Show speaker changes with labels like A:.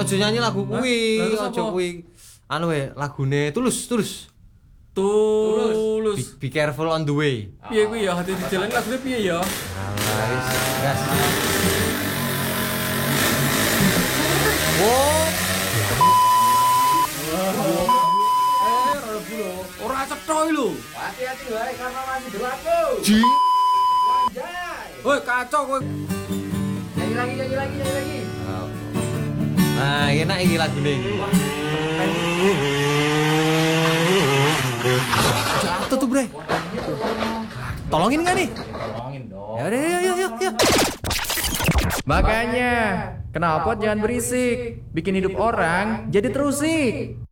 A: Ojo nyanyi lagu kuwi, ojo kuwi. Anu lagune Tulus. Be careful on the way.
B: Piye kuwi ya? Hati di jalan lagune piye ya?
A: Alah, wis gas. Wow.
B: Ora cetha lho.
C: Hati-hati wae karena masih berlaku.
A: Ji.
C: Anjay.
B: Woi, kacau kowe.
C: Nyanyi lagi.
A: Nah, enak iki lagune iki. Jatuh tuh, Bre. Tolongin enggak nih?
C: Tolongin dong.
A: Ya udah, yuk.
D: Makanya, kenapa jangan berisik? Bikin hidup orang jadi terusik.